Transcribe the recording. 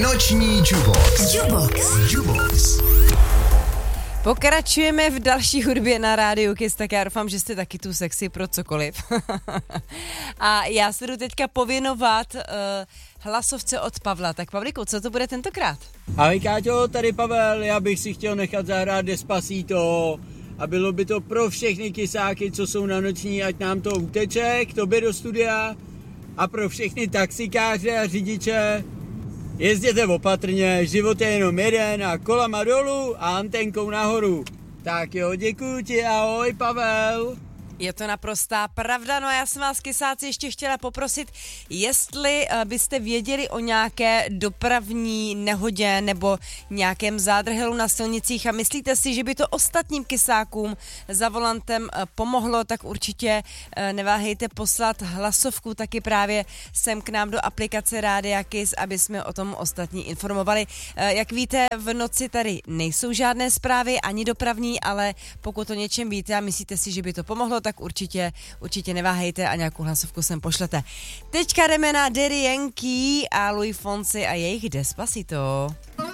Noční Jubox. Pokračujeme v další hudbě na rádiu Kiss, tak já doufám, že jste taky tu sexy pro cokoliv. A já se jdu teďka pověnovat hlasovce od Pavla. Tak Pavliku, co to bude tentokrát? Ahoj Káťo, tady Pavel, já bych si chtěl nechat zahrát Despacito a bylo by to pro všechny kysáky, co jsou na noční, ať nám to uteče k tobě do studia a pro všechny taxikáře a řidiče. Jezděte opatrně, život je jenom jeden a kolama dolů a antenkou nahoru. Tak jo, děkuji ti, ahoj Pavel. Je to naprostá pravda, no a já jsem vás kysáci ještě chtěla poprosit, jestli byste věděli o nějaké dopravní nehodě nebo nějakém zádrhelu na silnicích a myslíte si, že by to ostatním kysákům za volantem pomohlo, tak určitě neváhejte poslat hlasovku taky právě sem k nám do aplikace Rádia Kiss, aby jsme o tom ostatní informovali. Jak víte, v noci tady nejsou žádné zprávy, ani dopravní, ale pokud o něčem víte a myslíte si, že by to pomohlo, tak určitě neváhejte a nějakou hlasovku sem pošlete. Teďka jdeme na Daddy Yankee a Luis Fonsi a jejich Despacito.